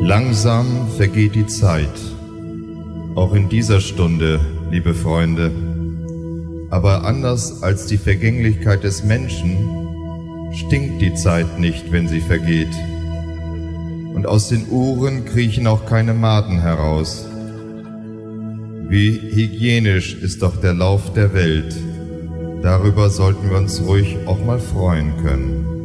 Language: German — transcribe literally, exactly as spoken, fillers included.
Langsam vergeht die Zeit, auch in dieser Stunde, liebe Freunde. Aber anders als die Vergänglichkeit des Menschen stinkt die Zeit nicht, wenn sie vergeht. Und aus den Uhren kriechen auch keine Maden heraus. Wie hygienisch ist doch der Lauf der Welt. Darüber sollten wir uns ruhig auch mal freuen können.